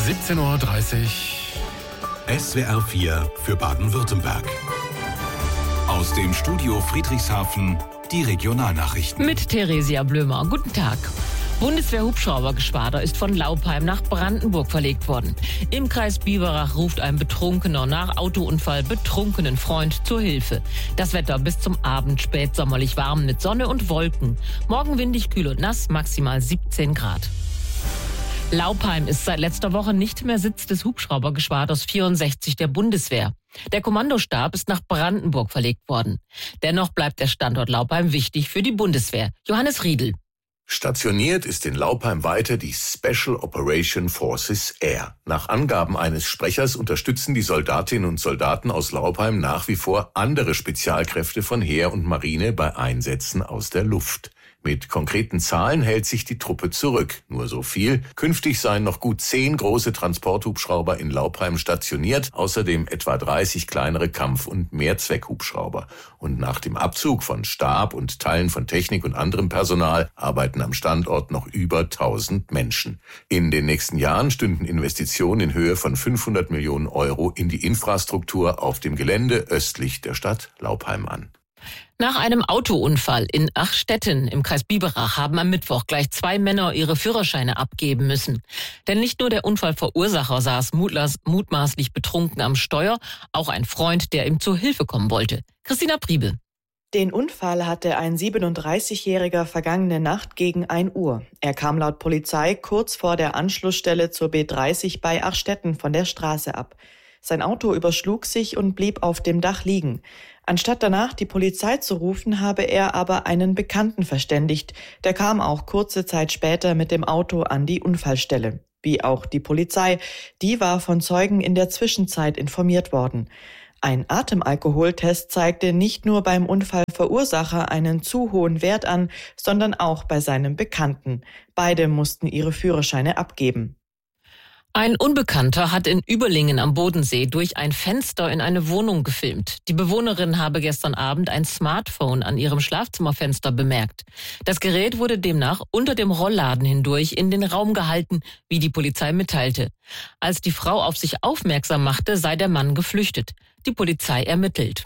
17:30 Uhr. SWR 4 für Baden-Württemberg. Aus dem Studio Friedrichshafen die Regionalnachrichten. Mit Theresia Blömer. Guten Tag. Bundeswehr-Hubschraubergeschwader ist von Laupheim nach Brandenburg verlegt worden. Im Kreis Biberach ruft ein Betrunkener nach Autounfall betrunkenen Freund zur Hilfe. Das Wetter bis zum Abend spätsommerlich warm mit Sonne und Wolken. Morgen windig, kühl und nass, maximal 17 Grad. Laupheim ist seit letzter Woche nicht mehr Sitz des Hubschraubergeschwaders 64 der Bundeswehr. Der Kommandostab ist nach Brandenburg verlegt worden. Dennoch bleibt der Standort Laupheim wichtig für die Bundeswehr. Johannes Riedl. Stationiert ist in Laupheim weiter die Special Operation Forces Air. Nach Angaben eines Sprechers unterstützen die Soldatinnen und Soldaten aus Laupheim nach wie vor andere Spezialkräfte von Heer und Marine bei Einsätzen aus der Luft. Mit konkreten Zahlen hält sich die Truppe zurück. Nur so viel. Künftig seien noch gut 10 große Transporthubschrauber in Laupheim stationiert, außerdem etwa 30 kleinere Kampf- und Mehrzweckhubschrauber. Und nach dem Abzug von Stab und Teilen von Technik und anderem Personal arbeiten am Standort noch über 1000 Menschen. In den nächsten Jahren stünden Investitionen in Höhe von 500 Millionen Euro in die Infrastruktur auf dem Gelände östlich der Stadt Laupheim an. Nach einem Autounfall in Achstetten im Kreis Biberach haben am Mittwoch gleich 2 Männer ihre Führerscheine abgeben müssen. Denn nicht nur der Unfallverursacher saß mutmaßlich betrunken am Steuer, auch ein Freund, der ihm zur Hilfe kommen wollte. Christina Priebe. Den Unfall hatte ein 37-Jähriger vergangene Nacht gegen 1 Uhr. Er kam laut Polizei kurz vor der Anschlussstelle zur B30 bei Achstetten von der Straße ab. Sein Auto überschlug sich und blieb auf dem Dach liegen. Anstatt danach die Polizei zu rufen, habe er aber einen Bekannten verständigt. Der kam auch kurze Zeit später mit dem Auto an die Unfallstelle. Wie auch die Polizei. Die war von Zeugen in der Zwischenzeit informiert worden. Ein Atemalkoholtest zeigte nicht nur beim Unfallverursacher einen zu hohen Wert an, sondern auch bei seinem Bekannten. Beide mussten ihre Führerscheine abgeben. Ein Unbekannter hat in Überlingen am Bodensee durch ein Fenster in eine Wohnung gefilmt. Die Bewohnerin habe gestern Abend ein Smartphone an ihrem Schlafzimmerfenster bemerkt. Das Gerät wurde demnach unter dem Rollladen hindurch in den Raum gehalten, wie die Polizei mitteilte. Als die Frau auf sich aufmerksam machte, sei der Mann geflüchtet. Die Polizei ermittelt.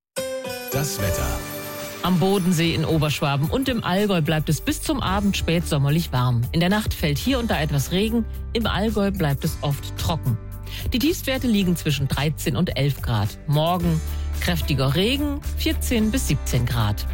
Das Wetter. Am Bodensee in Oberschwaben und im Allgäu bleibt es bis zum Abend spätsommerlich warm. In der Nacht fällt hier und da etwas Regen, im Allgäu bleibt es oft trocken. Die Tiefstwerte liegen zwischen 13 und 11 Grad. Morgen kräftiger Regen, 14 bis 17 Grad.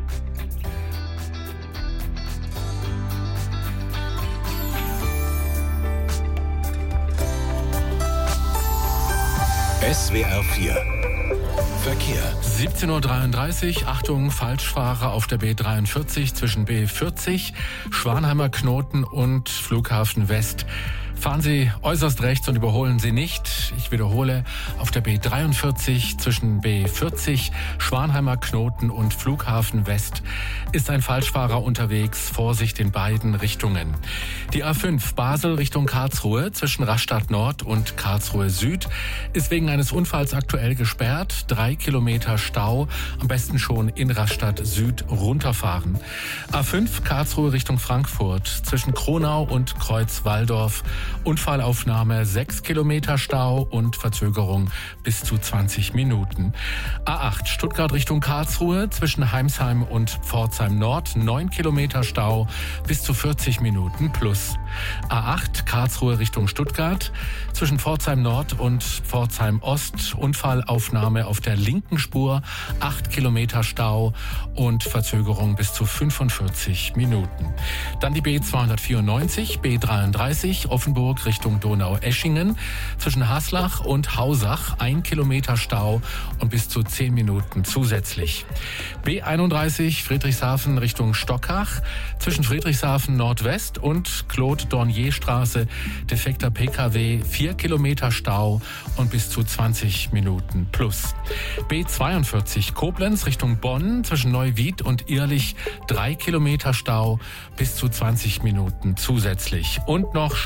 SWR 4 Verkehr. 17:33 Uhr. Achtung, Falschfahrer auf der B43 zwischen B40, Schwanheimer Knoten und Flughafen West. Fahren Sie äußerst rechts und überholen Sie nicht. Ich wiederhole, auf der B43 zwischen B40, Schwanheimer Knoten und Flughafen West ist ein Falschfahrer unterwegs. Vorsicht in beiden Richtungen. Die A5 Basel Richtung Karlsruhe zwischen Rastatt Nord und Karlsruhe Süd ist wegen eines Unfalls aktuell gesperrt. 3 Kilometer Stau. Am besten schon in Rastatt Süd runterfahren. A5 Karlsruhe Richtung Frankfurt zwischen Kronau und Kreuz-Walldorf. Unfallaufnahme, 6 Kilometer Stau und Verzögerung bis zu 20 Minuten. A8 Stuttgart Richtung Karlsruhe zwischen Heimsheim und Pforzheim Nord, 9 Kilometer Stau bis zu 40 Minuten plus. A8 Karlsruhe Richtung Stuttgart zwischen Pforzheim Nord und Pforzheim Ost, Unfallaufnahme auf der linken Spur, 8 Kilometer Stau und Verzögerung bis zu 45 Minuten. Dann die B294, B33 Offenburg Richtung Donaueschingen zwischen Haslach und Hausach, 1 Kilometer Stau und bis zu 10 Minuten zusätzlich. B31 Friedrichshafen Richtung Stockach zwischen Friedrichshafen Nordwest und Claude-Dornier-Straße, defekter Pkw, 4 Kilometer Stau und bis zu 20 Minuten plus. B42 Koblenz Richtung Bonn zwischen Neuwied und Irlich, 3 Kilometer Stau bis zu 20 Minuten zusätzlich. Und noch Stuttgart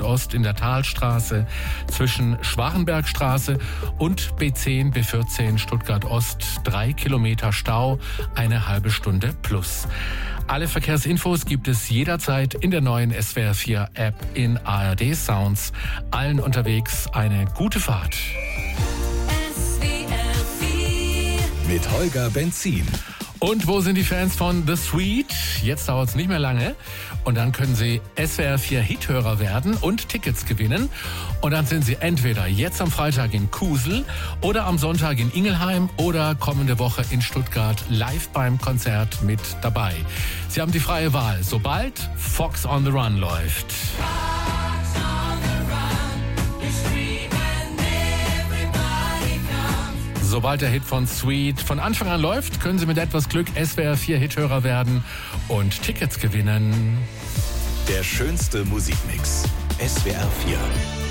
Ost in der Talstraße zwischen Schwarenbergstraße und B10, B14 Stuttgart Ost 3 Kilometer Stau, eine halbe Stunde plus. Alle Verkehrsinfos gibt es jederzeit in der neuen SWR 4 App in ARD Sounds. Allen unterwegs eine gute Fahrt. Mit Holger Benzin. Und wo sind die Fans von The Sweet? Jetzt dauert es nicht mehr lange. Und dann können Sie SWR 4 Hithörer werden und Tickets gewinnen. Und dann sind Sie entweder jetzt am Freitag in Kusel oder am Sonntag in Ingelheim oder kommende Woche in Stuttgart live beim Konzert mit dabei. Sie haben die freie Wahl, sobald Fox on the Run läuft. Sobald der Hit von Sweet von Anfang an läuft, können Sie mit etwas Glück SWR 4 Hithörer werden und Tickets gewinnen. Der schönste Musikmix. SWR 4.